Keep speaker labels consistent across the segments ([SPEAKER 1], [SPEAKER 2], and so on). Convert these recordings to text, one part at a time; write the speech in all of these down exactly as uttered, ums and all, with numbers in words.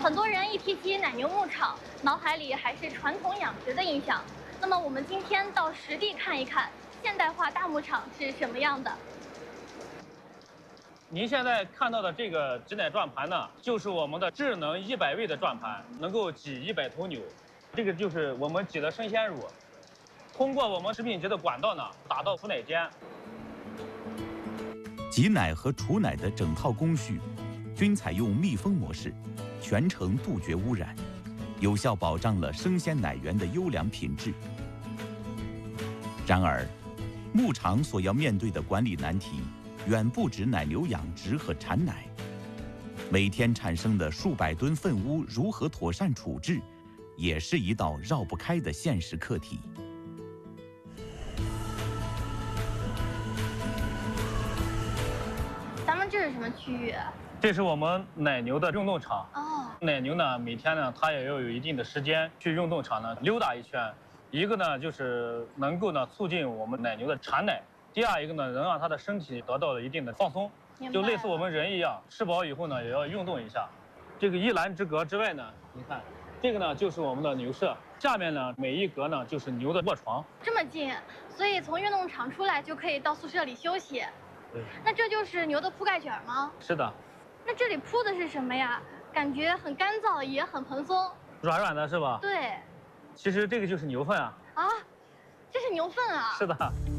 [SPEAKER 1] 很多人一提起奶牛牧场，脑海里还是传统养殖的印象。那么我们今天到实地看一看，现代化大牧场是什么样的。
[SPEAKER 2] 您现在看到的这个挤奶转盘呢，就是我们的智能一百位的转盘，能够挤一百头牛。这个就是我们挤的生鲜乳，通过我们食品级的管道呢，打到储奶间。
[SPEAKER 3] 挤奶和储奶的整套工序，均采用密封模式，全程杜绝污染，有效保障了生鲜奶源的优良品质。然而，牧场所要面对的管理难题，远不止奶牛养殖和产奶。每天产生的数百吨粪污如何妥善处置，也是一道绕不开的现实课题。
[SPEAKER 1] 咱们这是什么区域？
[SPEAKER 2] 这是我们奶牛的运动场。
[SPEAKER 1] 哦，
[SPEAKER 2] 奶牛呢，每天呢，它也要有一定的时间去运动场呢溜达一圈。一个呢，就是能够呢促进我们奶牛的产奶；第二一个呢，能让它的身体得到了一定的放松，就类似我们人一样，吃饱以后呢，也要运动一下。这个一栏之隔之外呢，你看，这个呢就是我们的牛舍，下面呢每一格呢就是牛的卧床。
[SPEAKER 1] 这么近，所以从运动场出来就可以到宿舍里休息。
[SPEAKER 2] 对，
[SPEAKER 1] 那这就是牛的铺盖卷吗？
[SPEAKER 2] 是的。
[SPEAKER 1] 那这里铺的是什么呀？感觉很干燥，也很蓬松，
[SPEAKER 2] 软软的是吧？
[SPEAKER 1] 对。
[SPEAKER 2] 其实这个就是牛粪啊。
[SPEAKER 1] 啊，这是牛粪啊？
[SPEAKER 2] 是的。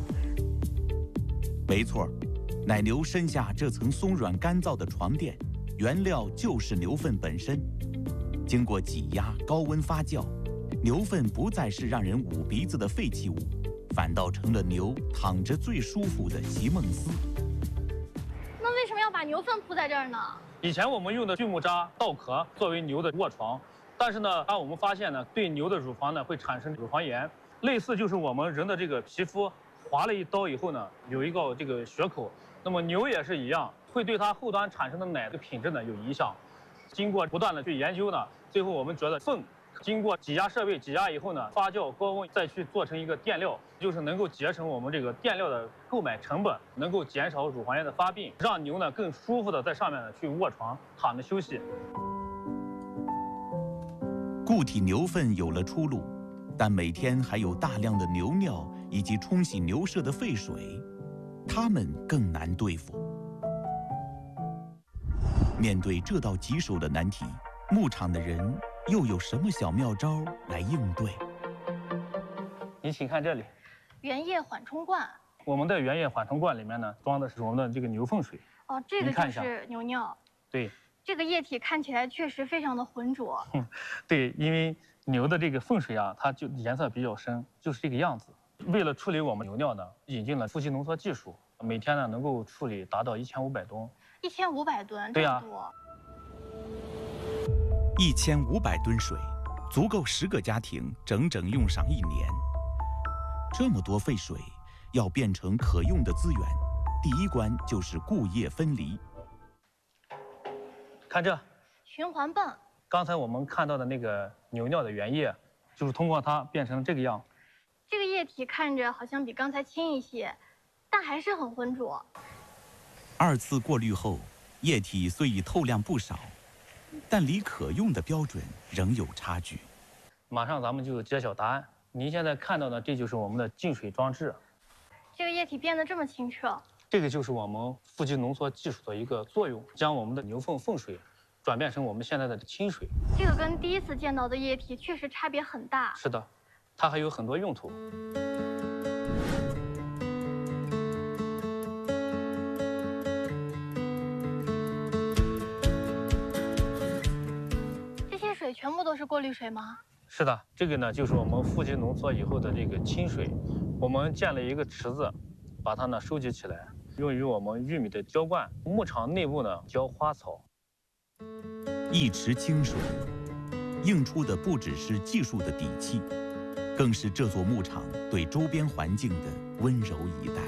[SPEAKER 3] 没错，奶牛身下这层松软干燥的床垫，原料就是牛粪本身。经过挤压、高温发酵，牛粪不再是让人捂鼻子的废弃物，反倒成了牛躺着最舒服的席梦思。
[SPEAKER 1] 那为什么要把牛粪铺在这儿呢？
[SPEAKER 2] 以前我们用的锯木渣、稻壳作为牛的卧床，但是呢，当我们发现呢，对牛的乳房呢会产生乳房炎，类似就是我们人的这个皮肤划了一刀以后呢，有一个这个血口，那么牛也是一样，会对它后端产生的奶的品质呢有影响。经过不断的去研究呢，最后我们觉得粪经过挤压设备挤压以后呢，发酵高温再去做成一个垫料，就是能够节省我们这个垫料的购买成本，能够减少乳房炎的发病，让牛呢更舒服的在上面呢去卧床躺着休息。
[SPEAKER 3] 固体牛粪有了出路，但每天还有大量的牛尿以及冲洗牛舍的废水，它们更难对付。面对这道棘手的难题，牧场的人又有什么小妙招来应对？
[SPEAKER 2] 你请看这里，
[SPEAKER 1] 原液缓冲罐。
[SPEAKER 2] 我们的原液缓冲罐里面呢，装的是我们的这个牛粪水。
[SPEAKER 1] 哦，这个就是牛尿。
[SPEAKER 2] 对。
[SPEAKER 1] 这个液体看起来确实非常的浑浊。
[SPEAKER 2] 嗯，对，因为牛的这个粪水啊，它就颜色比较深，就是这个样子。为了处理我们牛尿呢，引进了富集浓缩技术，每天呢能够处理达到一千五百吨。
[SPEAKER 1] 一千五百吨，
[SPEAKER 2] 对呀、
[SPEAKER 1] 这么多。
[SPEAKER 3] 一千五百吨水，足够十个家庭整整用上一年。这么多废水要变成可用的资源，第一关就是固液分离。
[SPEAKER 2] 看这
[SPEAKER 1] 循环泵，
[SPEAKER 2] 刚才我们看到的那个牛尿的原液，就是通过它变成这个样。
[SPEAKER 1] 这个液体看着好像比刚才轻一些，但还是很浑浊。
[SPEAKER 3] 二次过滤后，液体虽已透亮不少，但离可用的标准仍有差距。
[SPEAKER 2] 马上咱们就揭晓答案。您现在看到的，这就是我们的净水装置。
[SPEAKER 1] 这个液体变得这么清澈。
[SPEAKER 2] 这个就是我们富集浓缩技术的一个作用，将我们的牛粪粪水转变成我们现在的清水。
[SPEAKER 1] 这个跟第一次见到的液体确实差别很大。
[SPEAKER 2] 是的，它还有很多用途。
[SPEAKER 1] 这些水全部都是过滤水吗？
[SPEAKER 2] 是的，这个呢就是我们富集浓缩以后的这个清水，我们建了一个池子，把它呢收集起来，用于我们玉米的浇灌。牧场内部呢浇花草。
[SPEAKER 3] 一池清水，映出的不只是技术的底气，更是这座牧场对周边环境的温柔以待。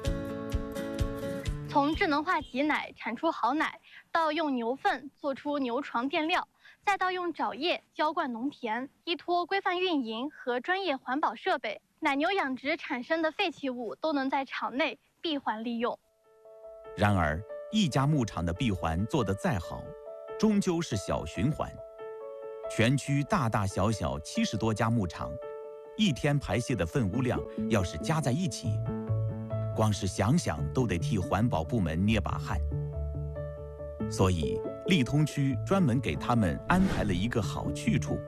[SPEAKER 1] 从智能化挤奶产出好奶，到用牛粪做出牛床垫料，再到用沼液浇灌农田，依托规范运营和专业环保设备，奶牛养殖产生的废弃物都能在场内闭环利用。
[SPEAKER 3] 然而，一家牧场的闭环做得再好，终究是小循环， 全区大大小小七十多家牧场，一天排泄的粪污量要是加在一起，光是想想都得替环保部门捏把汗。所以利通区专门给他们安排了一个好去处。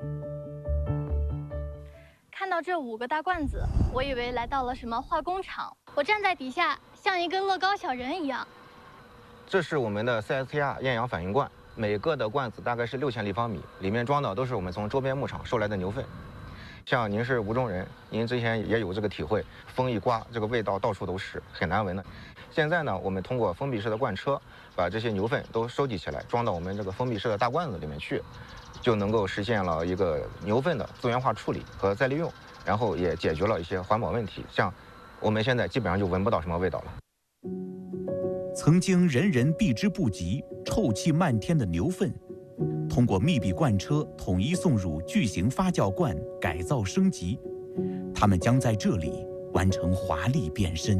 [SPEAKER 1] 看到这五个大罐子，我以为来到了什么化工厂，我站在底下像一个乐高小人一样。
[SPEAKER 4] 这是我们的 C S T R 厌氧反应罐，每个的罐子大概是六千立方米，里面装的都是我们从周边牧场收来的牛粪。像您是吴中人，您之前也有这个体会，风一刮，这个味道到处都是，很难闻的。现在呢，我们通过封闭式的罐车，把这些牛粪都收集起来，装到我们这个封闭式的大罐子里面去，就能够实现了一个牛粪的资源化处理和再利用，然后也解决了一些环保问题。像我们现在基本上就闻不到什么味道了。
[SPEAKER 3] 曾经人人避之不及、臭气漫天的牛粪，通过密闭罐车统一送入巨型发酵罐改造升级，它们将在这里完成华丽变身。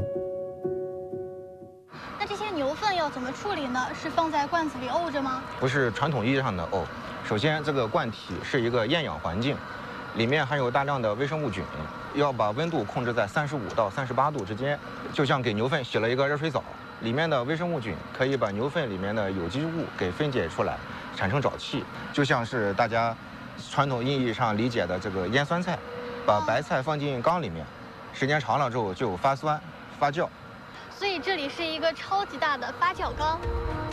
[SPEAKER 1] 那这些牛粪要怎么处理呢？是放在罐子里沤着吗？
[SPEAKER 4] 不是传统意义上的沤。首先，这个罐体是一个厌氧环境，里面含有大量的微生物菌，要把温度控制在三十五到三十八度之间，就像给牛粪洗了一个热水澡。里面的微生物菌可以把牛粪里面的有机物给分解出来，产生沼气，就像是大家传统意义上理解的这个腌酸菜，把白菜放进缸里面，时间长了之后就发酸发酵。
[SPEAKER 1] 所以这里是一个超级大的发酵缸。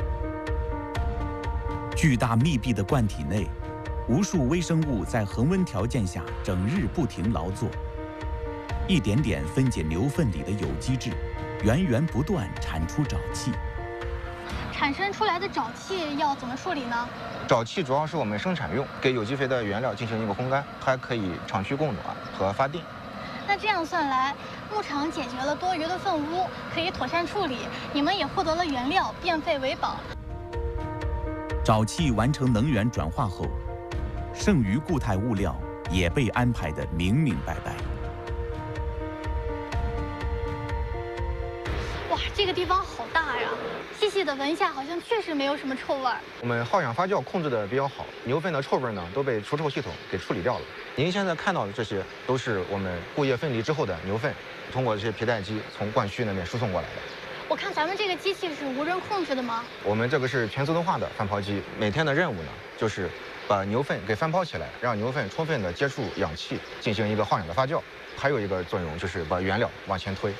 [SPEAKER 3] 巨大密闭的罐体内，无数微生物在恒温条件下整日不停劳作，一点点分解牛粪里的有机质，源源不断产出沼气。
[SPEAKER 1] 产生出来的沼气要怎么处理呢？
[SPEAKER 4] 沼气主要是我们生产用，给有机肥的原料进行一个烘干，还可以厂区供暖和发电。
[SPEAKER 1] 那这样算来，牧场解决了多余的粪污，可以妥善处理，你们也获得了原料，变废为宝。
[SPEAKER 3] 沼气完成能源转化后，剩余固态物料也被安排得明明白白。
[SPEAKER 1] 哇，这个地方好大呀！细细的闻一下，好像确实没有什么臭味儿。
[SPEAKER 4] 我们耗氧发酵控制的比较好，牛粪的臭味呢都被除臭系统给处理掉了。您现在看到的这些都是我们固液分离之后的牛粪，通过这些皮带机从灌区那边输送过来的。
[SPEAKER 1] 我看咱们这个机器是无人控制的吗？
[SPEAKER 4] 我们这个是全自动化的翻泡机，每天的任务呢就是把牛粪给翻泡起来，让牛粪充分的接触氧气，进行一个耗氧的发酵。还有一个作用就是把原料往前推。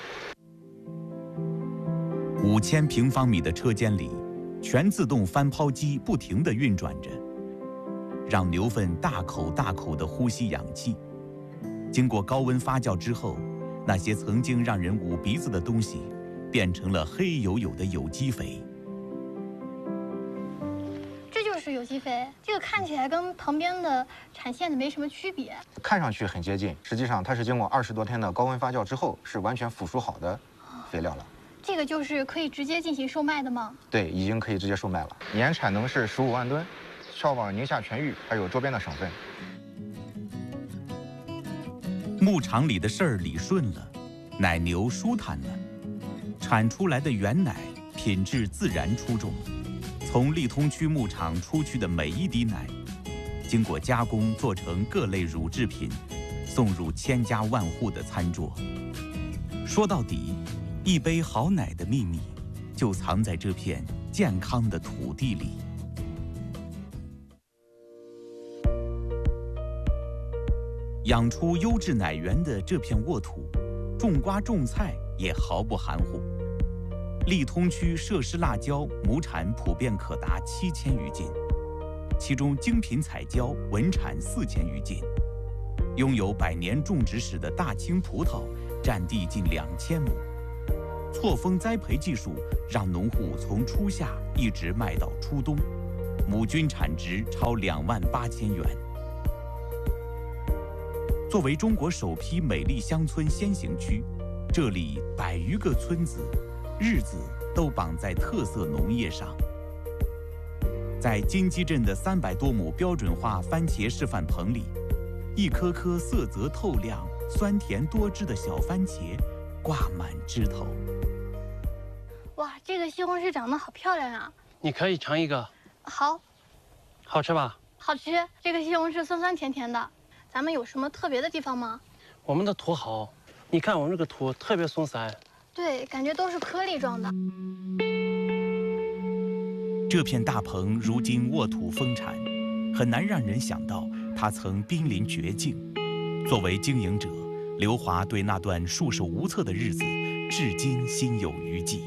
[SPEAKER 3] 五千平方米的车间里，全自动翻泡机不停地运转着，让牛粪大口大口地呼吸氧气。经过高温发酵之后，那些曾经让人捂鼻子的东西，变成了黑黝黝的有机肥。
[SPEAKER 1] 这就是有机肥，这个看起来跟旁边的产线的没什么区别。
[SPEAKER 4] 看上去很接近，实际上它是经过二十多天的高温发酵之后，是完全腐熟好的肥料了。
[SPEAKER 1] 这个就是可以直接进行售卖的吗？
[SPEAKER 4] 对，已经可以直接售卖了，年产能是十五万吨，销往宁夏全域还有周边的省份。
[SPEAKER 3] 牧场里的事儿理顺了，奶牛舒坦了，产出来的原奶品质自然出众。从利通区牧场出去的每一滴奶，经过加工做成各类乳制品，送入千家万户的餐桌。说到底，一杯好奶的秘密，就藏在这片健康的土地里。养出优质奶源的这片沃土，种瓜种菜也毫不含糊。利通区设施辣椒亩产普遍可达七千余斤，其中精品彩椒稳产四千余斤。拥有百年种植史的大青葡萄占地近两千亩。错峰栽培技术让农户从初夏一直卖到初冬，亩均产值超两万八千元。作为中国首批美丽乡村先行区，这里百余个村子，日子都绑在特色农业上。在金鸡镇的三百多亩标准化番茄示范棚里，一颗颗色泽透亮、酸甜多汁的小番茄挂满枝头。
[SPEAKER 1] 哇，这个西红柿长得好漂亮啊！
[SPEAKER 5] 你可以尝一个。
[SPEAKER 1] 好，
[SPEAKER 5] 好吃吧？
[SPEAKER 1] 好吃。这个西红柿酸酸甜甜的，咱们有什么特别的地方吗？
[SPEAKER 5] 我们的土好，你看我们这个土特别松散。
[SPEAKER 1] 对，感觉都是颗粒状的。
[SPEAKER 3] 这片大棚如今沃土丰产，很难让人想到它曾濒临绝境。作为经营者，刘华对那段束手无策的日子，至今心有余悸。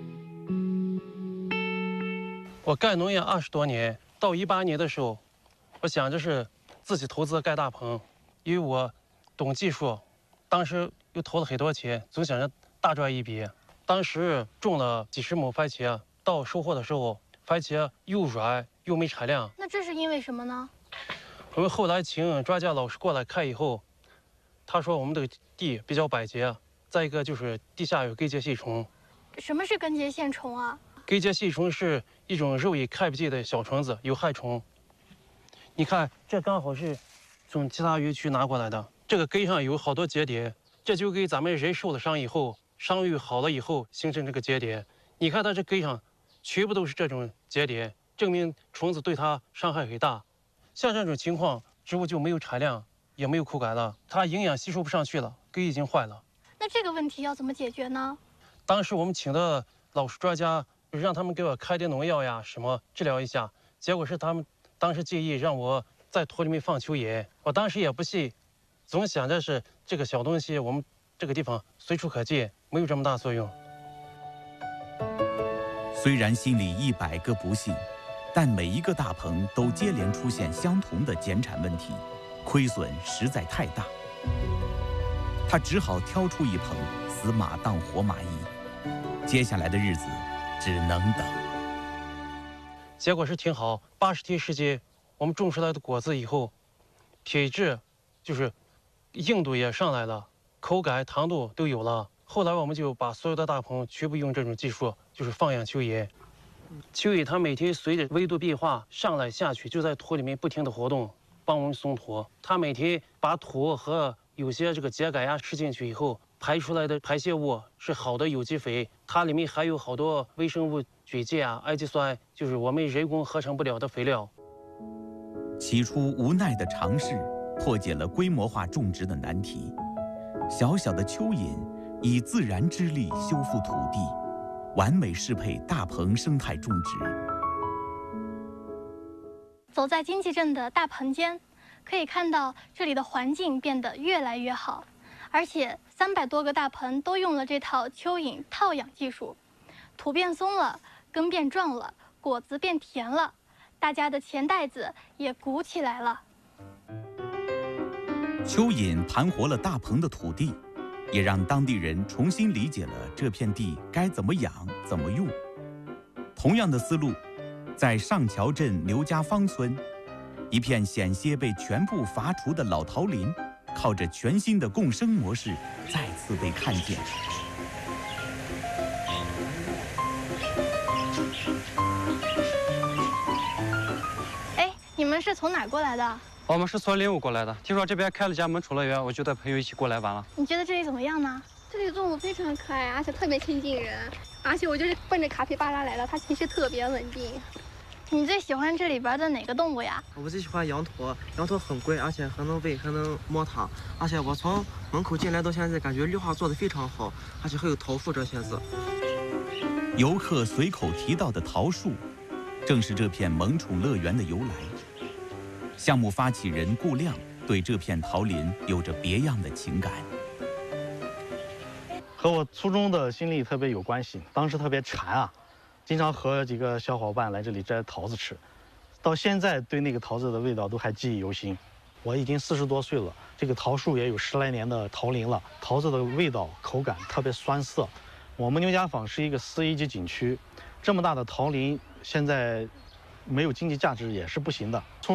[SPEAKER 5] 我干农业二十多年，到一八年的时候，我想着是自己投资盖大棚，因为我懂技术，当时又投了很多钱，总想着大赚一笔。当时种了几十亩番茄，到收获的时候，番茄又软又没产量。
[SPEAKER 1] 那这是因为什么呢？
[SPEAKER 5] 我们后来请专家老师过来看以后，他说我们这个地比较百节，再一个就是地下有根节线虫。
[SPEAKER 1] 什么是根节线虫啊？
[SPEAKER 5] 根节线虫是一种肉眼看不见的小虫子，有害虫。你看，这刚好是从其他园区拿过来的。这个根上有好多节点，这就跟咱们人受了伤以后，伤愈好了以后形成这个节点。你看它这根上全部都是这种节点，证明虫子对它伤害很大。像这种情况，植物就没有产量，也没有口感了，它营养吸收不上去了，根已经坏了。
[SPEAKER 1] 那这个问题要怎么解决呢？
[SPEAKER 5] 当时我们请的老师专家，让他们给我开点农药呀，什么治疗一下。结果是他们当时建议让我在土里面放蚯蚓，我当时也不信，总想着是这个小东西，我们这个地方随处可见，没有这么大作用。
[SPEAKER 3] 虽然心里一百个不信，但每一个大棚都接连出现相同的减产问题，亏损实在太大。他只好挑出一棚，死马当活马医。接下来的日子只能等。
[SPEAKER 5] 结果是挺好，八十天时间，我们种出来的果子以后，品质就是硬度也上来了，口感、糖度都有了。后来我们就把所有的大棚全部用这种技术，就是放养蚯蚓。蚯蚓它每天随着纬度变化上来下去，就在土里面不停的活动，帮我们松土。它每天把土和有些这个秸秆呀吃进去以后，排出来的排泄物是好的有机肥，它里面还有好多微生物菌碱啊、氨基酸，就是我们人工合成不了的肥料。
[SPEAKER 3] 起初无奈的尝试，破解了规模化种植的难题。小小的蚯蚓以自然之力修复土地，完美适配大棚生态种植。
[SPEAKER 1] 走在经济镇的大棚间，可以看到这里的环境变得越来越好，而且三百多个大棚都用了这套蚯蚓套养技术，土变松了，根变壮了，果子变甜了，大家的钱袋子也鼓起来了。
[SPEAKER 3] 蚯蚓盘活了大棚的土地，也让当地人重新理解了这片地该怎么养、怎么用。同样的思路，在上桥镇刘家坊村，一片险些被全部伐除的老桃林，靠着全新的共生模式再次被看见。
[SPEAKER 1] 哎，你们是从哪儿过来的？
[SPEAKER 6] 我们是从灵武过来的，听说这边开了家萌宠乐园，我就带朋友一起过来玩了。
[SPEAKER 1] 你觉得这里怎么样呢？
[SPEAKER 7] 这里动物非常可爱，而且特别亲近人，而且我就是奔着卡皮巴拉来的，它其实特别稳定。
[SPEAKER 1] 你最喜欢这里边的哪个动物呀？
[SPEAKER 8] 我最喜欢羊驼，羊驼很乖，而且还能喂，还能摸它。而且我从门口进来到现在，感觉绿化做得非常好，而且还有桃树这些字。
[SPEAKER 3] 游客随口提到的桃树，正是这片萌宠乐园的由来。项目发起人顾亮对这片桃林有着别样的情感。
[SPEAKER 9] 和我初中的经历特别有关系，当时特别馋啊，经常和几个小伙伴来这里摘桃子吃，到现在对那个桃子的味道都还记忆犹新。我已经四十多岁了，这个桃树也有十来年的桃龄了，桃子的味道口感特别酸涩。我们牛家坊是一个四 A 级景区，这么大的桃林现在没有经济价值也是不行的。从